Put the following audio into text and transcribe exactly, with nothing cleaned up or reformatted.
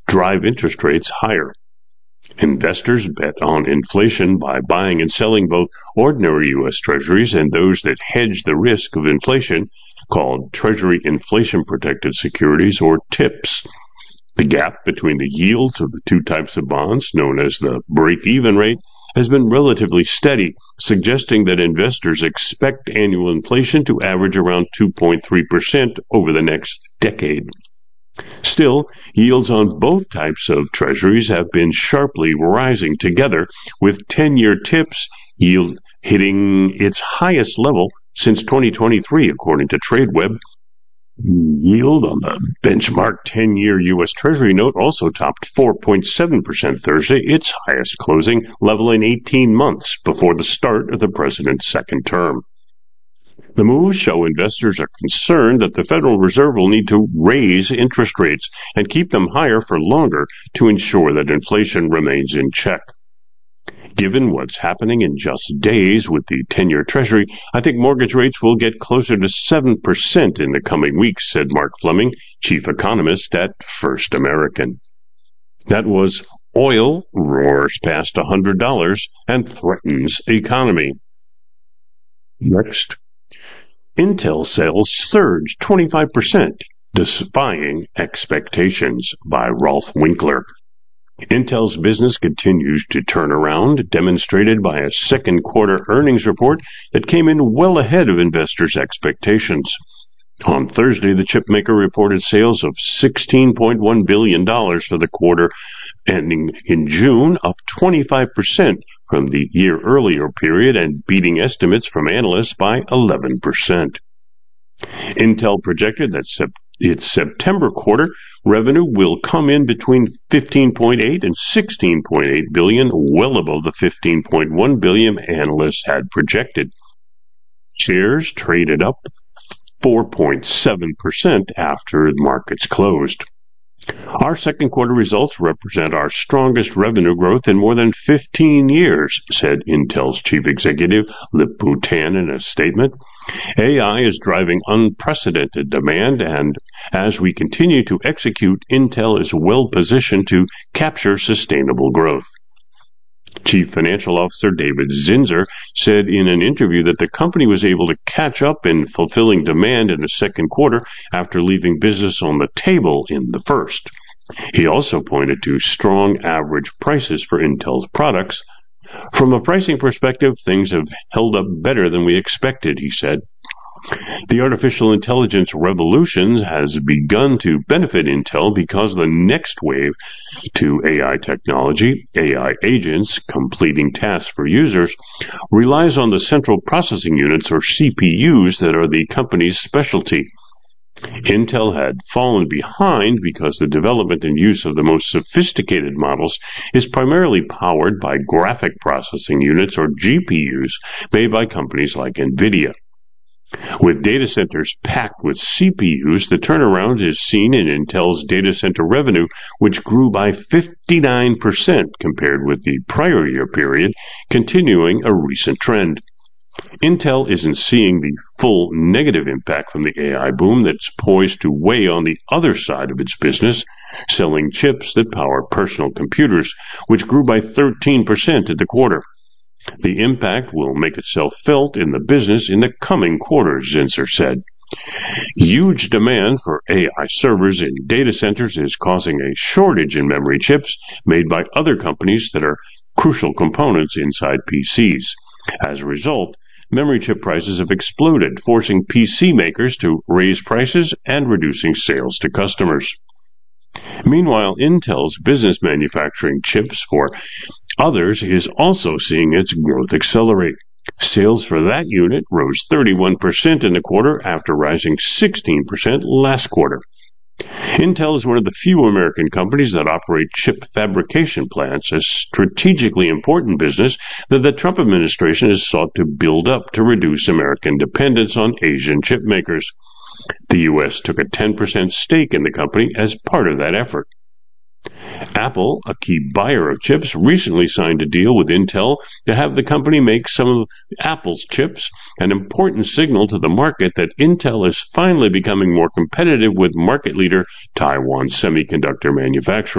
drive interest rates higher. Investors bet on inflation by buying and selling both ordinary U S Treasuries and those that hedge the risk of inflation, called Treasury Inflation Protected Securities, or TIPS. The gap between the yields of the two types of bonds, known as the break-even rate, has been relatively steady, suggesting that investors expect annual inflation to average around two point three percent over the next decade. Still, yields on both types of treasuries have been sharply rising together, with ten-year TIPS yield hitting its highest level since twenty twenty-three, according to TradeWeb. Yield on the benchmark ten-year U S Treasury note also topped four point seven percent Thursday, its highest closing level in eighteen months before the start of the president's second term. The moves show investors are concerned that the Federal Reserve will need to raise interest rates and keep them higher for longer to ensure that inflation remains in check. Given what's happening in just days with the ten-year Treasury, I think mortgage rates will get closer to seven percent in the coming weeks, said Mark Fleming, chief economist at First American. That was oil roars past one hundred dollars and threatens economy. Next. Intel sales surged twenty-five percent, defying expectations, by Rolf Winkler. Intel's business continues to turn around, demonstrated by a second quarter earnings report that came in well ahead of investors' expectations. On Thursday, the chipmaker reported sales of sixteen point one billion dollars for the quarter ending in June, up twenty-five percent from the year earlier period and beating estimates from analysts by eleven percent. Intel projected that sep- its September quarter revenue will come in between fifteen point eight and sixteen point eight billion, well above the fifteen point one billion analysts had projected. Shares traded up four point seven percent after the markets closed. Our second quarter results represent our strongest revenue growth in more than fifteen years, said Intel's chief executive, Lip-Bu Tan, in a statement. A I is driving unprecedented demand, and as we continue to execute, Intel is well positioned to capture sustainable growth. Chief Financial Officer David Zinsser said in an interview that the company was able to catch up in fulfilling demand in the second quarter after leaving business on the table in the first. He also pointed to strong average prices for Intel's products. From a pricing perspective, things have held up better than we expected, he said. The artificial intelligence revolution has begun to benefit Intel because the next wave to A I technology, A I agents completing tasks for users, relies on the central processing units, or C P Us, that are the company's specialty. Intel had fallen behind because the development and use of the most sophisticated models is primarily powered by graphic processing units, or G P Us, made by companies like NVIDIA. With data centers packed with C P Us, the turnaround is seen in Intel's data center revenue, which grew by fifty-nine percent compared with the prior year period, continuing a recent trend. Intel isn't seeing the full negative impact from the A I boom that's poised to weigh on the other side of its business, selling chips that power personal computers, which grew by thirteen percent in the quarter. The impact will make itself felt in the business in the coming quarters, Zinsser said. Huge demand for A I servers in data centers is causing a shortage in memory chips made by other companies that are crucial components inside P Cs. As a result, memory chip prices have exploded, forcing P C makers to raise prices and reducing sales to customers. Meanwhile, Intel's business manufacturing chips for others is also seeing its growth accelerate. Sales for that unit rose thirty-one percent in the quarter after rising sixteen percent last quarter. Intel is one of the few American companies that operate chip fabrication plants, a strategically important business that the Trump administration has sought to build up to reduce American dependence on Asian chip makers. The U S took a ten percent stake in the company as part of that effort. Apple, a key buyer of chips, recently signed a deal with Intel to have the company make some of Apple's chips, an important signal to the market that Intel is finally becoming more competitive with market leader Taiwan Semiconductor Manufacturing.